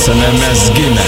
esame mes gimę.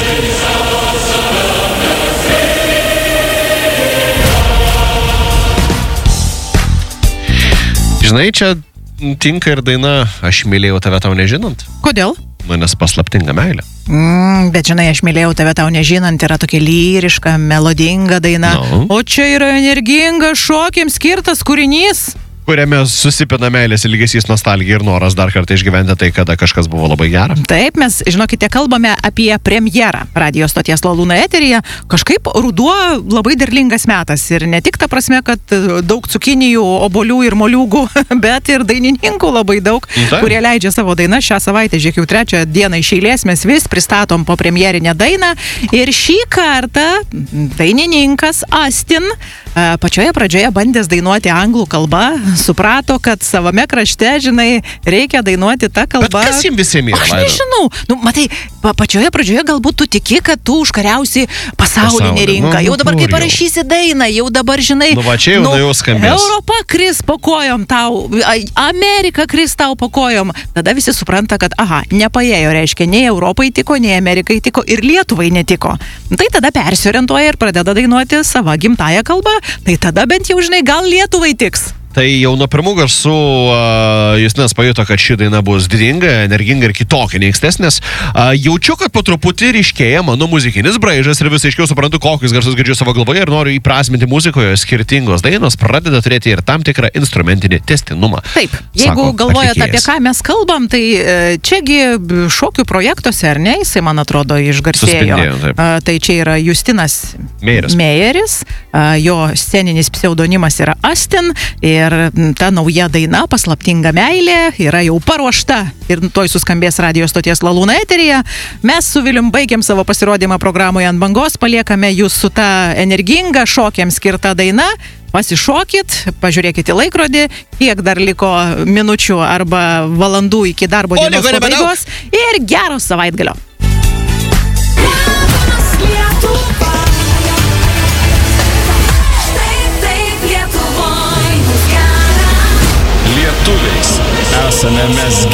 Žinai, čia tinka ir daina Aš mylėjau tave tau nežinant. Kodėl? Nes paslaptinga meilė. Bet žinai, Aš mylėjau tave tau nežinant yra tokia lyriška, melodinga daina. No. O čia yra energinga, šokiams skirtas kūrinys. Kuriame susipina meilės ilgesys, nostalgija ir noras dar kartą išgyventi tai, kada kažkas buvo labai gera. Taip, mes, žinokite, kalbame apie premjerą radijos stoties Lalūna eteryje. Kažkaip ruduo labai derlingas metas. Ir ne tik ta prasme, kad daug cukinijų, obolių ir moliūgų, bet ir dainininkų labai daug, kurie leidžia savo dainą. Šią savaitę, žiūrėk, jau 3 dieną iš eilės mes vis pristatom po premjerinę dainą. Ir šį kartą dainininkas Astin pačioje pradžioje bandęs dainuoti anglų kalbą, suprato, kad savame krašte, žinai, reikia dainuoti tą kalbą. Bet kas jums visiems yra? Aš nežinau. Matai, pačioje pradžioje galbūt tu tiki, kad tu užkariausi pasaulinį rinką. Jau dabar, kai parašysi dainą, jau dabar, žinai, va čia jau skambės. Europa kris po kojom tau, Amerika kris tau po kojom. Tada visi supranta, kad, nepaėjo, reiškia, nei Europai tiko, nei Amerikai tiko ir Lietuvai netiko. Tai tada persiorientuoja ir pradeda dainuoti savo gimtąją kalbą. Tai tada bent jau, žinai, gal Lietuvai tiks. Tai jau nuo pirmų garsų Justinas pajuto, kad ši daina bus didinga, energinga ir kitokia nei ankstesnės. Jaučiu, kad po truputį ryškėja mano muzikinis braižas ir vis aiškiau suprantu, kokius garsus girdžiu savo galvoje ir noriu įprasminti muzikoje. Skirtingos dainos pradeda turėti ir tam tikrą instrumentinį testinumą. Taip, jeigu galvojat apie ką mes kalbam, tai čiagi šokių projektuose, ar ne, jisai, man atrodo, išgarsėjo. Tai čia yra Justinas Mejeris, jo sceninis pseudonimas yra Astin ir ta nauja daina, paslaptinga meilė, yra jau paruošta ir tuoj suskambės radijos stoties Lalūna eteryje. Mes su Vilium baigiam savo pasirodymą programoje Ant bangos, paliekame jūs su ta energinga šokiams skirta daina. Pasišokit, pažiūrėkit į laikrodį, kiek dar liko minučių arba valandų iki darbo dienos pabaigos ir gero savaitgalio. Lietuviais esame mes